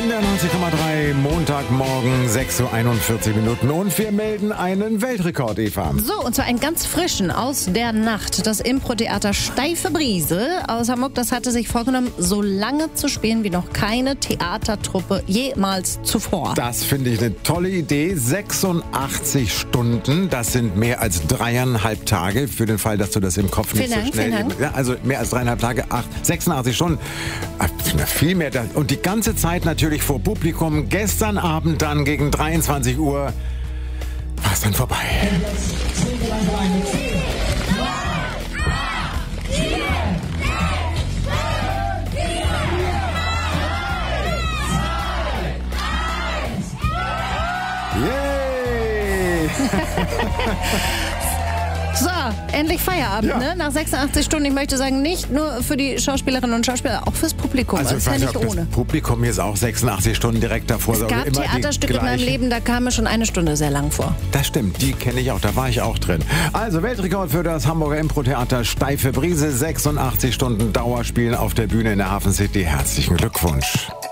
der 90,3, Montagmorgen, 6:41 Uhr und wir melden einen Weltrekord, Eva. So, und zwar einen ganz frischen aus der Nacht. Das Impro-Theater Steife Brise aus Hamburg, das hatte sich vorgenommen, so lange zu spielen wie noch keine Theatertruppe jemals zuvor. Das finde ich eine tolle Idee. 86 Stunden, das sind mehr als 3,5 Tage, für den Fall, dass du das im Kopf nicht so schnell... Vielen Dank. Ja, also mehr als 3,5 Tage, 86 Stunden. Viel mehr. Und die ganze Zeit natürlich vor Publikum. Gestern Abend dann gegen 23 Uhr war es dann vorbei. Yay! So, endlich Feierabend, Ja. ne? Nach 86 Stunden. Ich möchte sagen, nicht nur für die Schauspielerinnen und Schauspieler, auch fürs Publikum. Also das ich ist ja weiß nicht nicht, ob ohne. das Publikum jetzt auch 86 Stunden direkt davor. Es gab Theaterstücke in meinem Leben, da kam mir schon eine Stunde sehr lang vor. Das stimmt, die kenne ich auch, da war ich auch drin. Also Weltrekord für das Hamburger Impro-Theater Steife Brise, 86 Stunden Dauerspielen auf der Bühne in der Hafen City. Herzlichen Glückwunsch.